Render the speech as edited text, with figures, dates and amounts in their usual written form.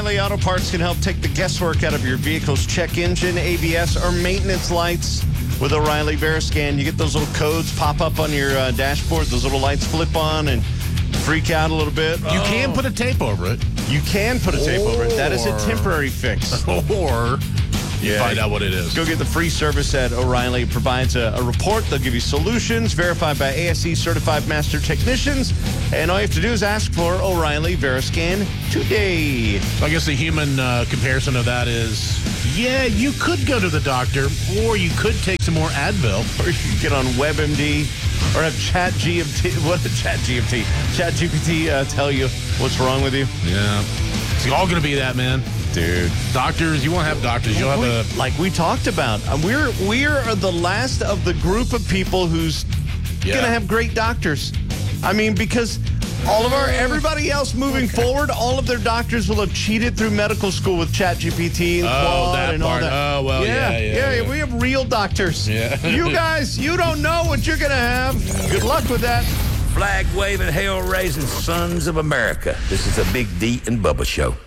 O'Reilly Auto Parts can help take the guesswork out of your vehicle's check engine, ABS, or maintenance lights. With O'Reilly Veriscan, you get those little codes pop up on your dashboard. Those little lights flip on and freak out a little bit. You can put a tape over it. You can put a tape over it. That is a temporary fix. Or you find out what it is. Go get the free service at O'Reilly. It provides a report. They'll give you solutions verified by ASE certified master technicians. And all you have to do is ask for O'Reilly Veriscan today. I guess the human comparison of that is, yeah, you could go to the doctor, or you could take some more Advil. Or you can get on WebMD or have ChatGPT tell you what's wrong with you. Yeah. It's all going to be that, man. Dude. Doctors, you won't have doctors. You'll have a... Like we talked about, we're the last of the group of people who's going to have great doctors. I mean, because everybody else moving forward, all of their doctors will have cheated through medical school with ChatGPT and Claude and all that. Oh, well, yeah. We have real doctors. Yeah. You guys, you don't know what you're going to have. Good luck with that. Flag-waving, hell-raising sons of America. This is the Big D and Bubba Show.